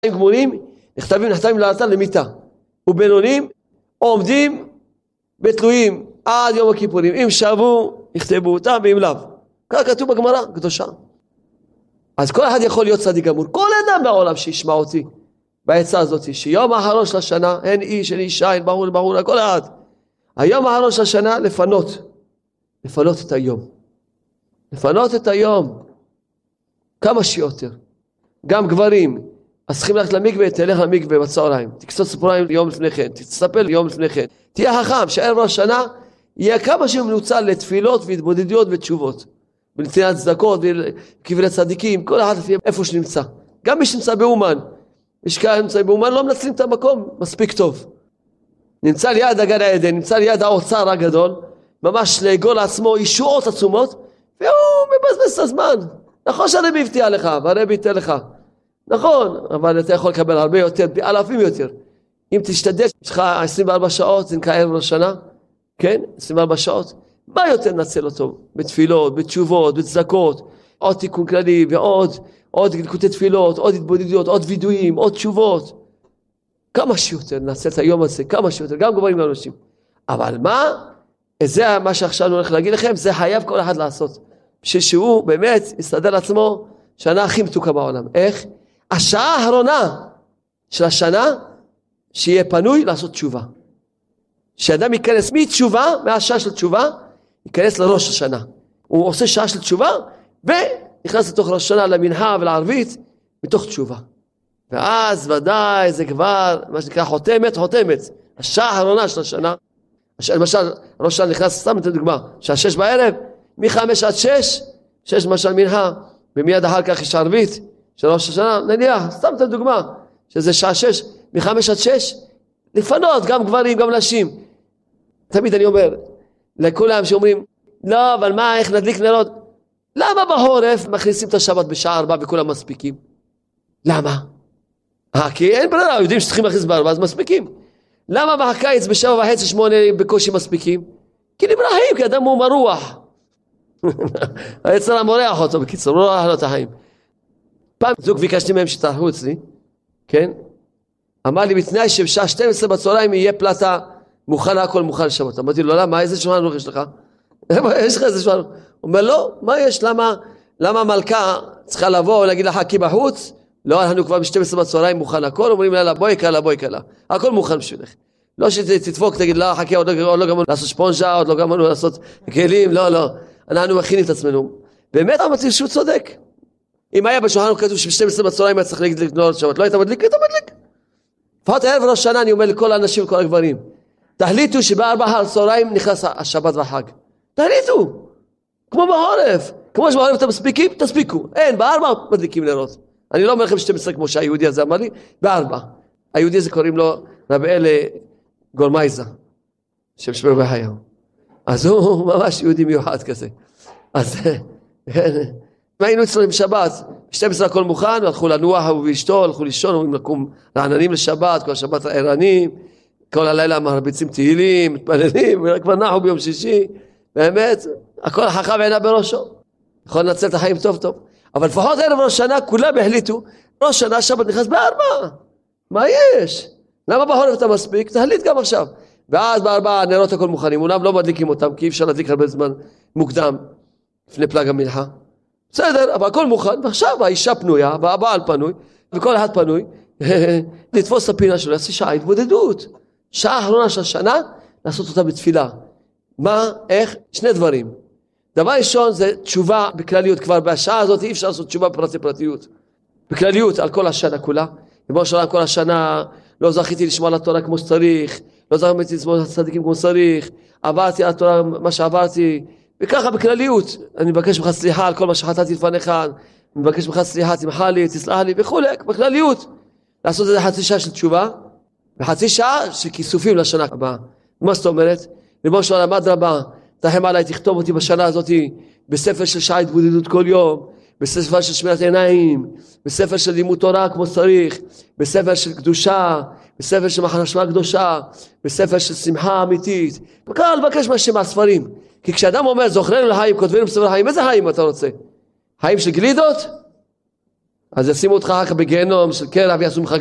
גמורים נחתמים לאתר למיתה, ובינונים עומדים בתלויים עד יום הכיפורים, אם שבו יכתבו אותם ואם לאו. כך כתוב בגמרא קדושה. אז כל אחד יכול להיות צדיק גמור, כל אדם בעולם שישמע אותי בעצה הזאת, שיום האחרון של השנה, אין איש, אין אישה, אין בחור, כל אחד, היום האחרון של השנה לפנות את היום, לפנות את היום כמה שיותר. גם גברים, אז צריכים ללכת למקווה, תלך למקווה בצהריים, תקצוץ ציפורניים יום לפני כן, תצטפל יום לפני כן, תהיה חכם, שערב ראש השנה יהיה כמה שמנוצל לתפילות והתבודדויות ותשובות, ולנתינת צדקות וקברי צדיקים, כל אחד לפי איפה שנמצא. גם מי שנמצא באומן, יש כאלה נמצא באומן, לא מנצלים את המקום מספיק טוב. נמצא ליד הגן העדן, נמצא ליד האוצר הגדול, ממש לאגול לעצמו ישועות עצומות, והוא מבזבז את הזמן. נכון שהרבי הבטיח לך, והרבי ייתן לך. נכון, אבל אתה יכול לקבל הרבה יותר, אלפים יותר. אם תשתדל, יש לך 24 שעות, זה נקרא ערב ראש השנה, כן? 24 שעות. מה יותר נצל אותו? בתפילות, בתשובות, בצדקות, עוד תיקון כללי, ועוד גלקותי תפילות, עוד התבודדויות, עוד וידויים, עוד תשובות. כמה שיותר נצל את היום הזה, כמה שיותר, גם גברים גם נשים. אבל מה? זה מה שעכשיו אני הולך להגיד לכם, זה חייב כל אחד לעשות. בשביל שהוא באמת יסתדר לעצמו שנה הכי מתוקה בעולם. איך? השעה האחרונה של השנה, שיהיה פנוי לעשות תשובה. שאדם ייכנס מתשובה, מהשעה של תשובה, ייכנס לראש השנה. הוא עושה שעה של תשובה, ונכנס לתוך ראש השנה למנחה ולערבית, מתוך תשובה. ואז ודאי זה כבר, מה שנקרא חותמת. השעה האחרונה של השנה, למשל, ראש השנה נכנס, סתם נתן דוגמה, שעה 6 בערב, מ-5 עד 6, 6 למשל מנחה, ומיד אחר כך יש ערבית, של ראש השנה, נניח, סתם נתן דוגמה, שזה שעה 6, מ-5 עד 6, לפנות, גם גברים, גם נשים. תמיד אני אומר, לכולם שאומרים, לא, אבל מה, איך נדליק נרות? למה בחורף מכניסים את השבת בשעה 4 וכולם מספיקים? למה? כי אין ברירה, יודעים שצריכים להכניס ב4, אז מספיקים. למה בקיץ ב7:30, 8 בקושי מספיקים? כי נברחים, כי אדם הוא מרוח. היצר המורח אותו, בקיצור, לא רוח לו את החיים. פעם זוג ביקשתי מהם שתערכו אצלי, כן? אמר לי, בתנאי שבשעה 12 בצהריים יהיה פלטה מוכנה, הכל מוכן לשבת. אמרתי לו, למה? איזה שולחן ערוך יש לך? יש לך איזה שולחן ערוך? הוא אומר, לא, מה יש? למה מלכה צריכה לבוא ולהגיד לך, כי בחוץ? לא, אנחנו כבר ב-12 בצהריים מוכן הכל, אומרים לה, בואי קלה. הכל מוכן בשבילך. לא שתדפוק, תגיד לה, חכי, עוד לא גמרנו לעשות ספונג'ה, עוד לא גמרנו לעשות כלים, לא. אנחנו מכינים את עצמנו. באמת אמרתי שהוא צודק. אם היה בשולחן כתוב שב-12 בצהריים היה צריך להדליק נרות שבת, לא היית מדליק, לפחות ערב ראש השנה אני אומר לכל האנשים וכל הגברים, תחליטו שב-4 הצהריים נכנס השבת והחג. תחליטו. כמו בחורף. כמו שבחורף אתם מספיקים, תספיקו. אין, ב-4 מדליקים נרות. אני לא אומר לכם 12 כמו שהיהודי הזה אמר לי, ב-4. היהודי הזה קוראים לו רבי אלה גורמייזה, שם שמר בחייהו. אז הוא ממש יהודי מיוחד כזה. אז היינו אצלנו בשבת, 12 הכל מוכן, הלכו לנוח הוא ואשתו, הלכו לישון, אומרים לקום לעננים לשבת, כל השבת הערנים, כל הלילה מרביצים תהילים, מתפללים, כבר נחו ביום שישי, באמת, הכל החכם עינה בראשו. יכול לנצל את החיים טוב. אבל לפחות ערב ראש שנה, כולם החליטו, ראש שנה שבת נכנס ב4. מה יש? למה בחורף אתה מספיק? תחליט גם עכשיו. ואז ב4 הנרות הכל מוכנים, אולם לא מדליקים אותם, כי אי אפשר להדליק הרבה זמן מוקדם, לפני פלג המנחה. בסדר, אבל הכל מוכן, ועכשיו האישה פנויה, והבעל פנוי, וכל אחד פנוי, לתפוס את הפינה שלו, לעשות שעה התבודדות. שעה האחרונה של השנה, לעשות אותה בתפילה. מה? איך? 2 דברים. דבר ראשון זה תשובה בכלליות, כבר בשעה הזאת אי אפשר לעשות תשובה בפרטיות. בכלליות על כל השנה כולה. כמו שלום כל השנה לא זכיתי לשמוע על התורה כמו שצריך, לא זכיתי לשמוע על הצדיקים כמו שצריך, עברתי על התורה מה שעברתי, וככה בכלליות, אני מבקש ממך סליחה על כל מה שחטאתי לפניך, אני מבקש ממך סליחה, תמחה לי, תסלח לי, וכו', בכלליות. לעשות את זה חצי שעה של תשובה, וחצי שעה של כיסופים לשנה הבאה. מה זאת אומרת? ריבונו של עולם, אדרבה, תרחם עליי, תכתוב אותי בשנה הזאת, בספר של שעה התבודדות כל יום, בספר של שמירת עיניים, בספר של לימוד תורה כמו שצריך, בספר של קדושה, בספר של מחשבה קדושה, בספר של שמחה אמיתית. וכאן לבקש משהו מהספרים. כי כשאדם אומר, זוכרנו לחיים, כותבנו בספר החיים, איזה חיים אתה רוצה? חיים של גלידות? אז ישימו אותך רק בגיהנום של קרח ויעשו ממך